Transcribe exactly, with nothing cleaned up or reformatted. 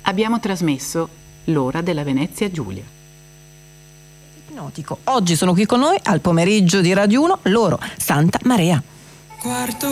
abbiamo trasmesso L'ora della Venezia Giulia. Ipnotico. Oggi sono qui con noi al pomeriggio di Radio uno loro, Santa Marea. Quarto